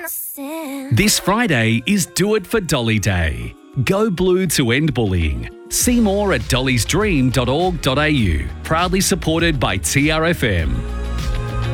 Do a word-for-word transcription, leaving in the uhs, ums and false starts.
This Friday is Do It for Dolly Day. Go blue to end bullying. See more at dollys dream dot org dot a u. Proudly supported by T R F M.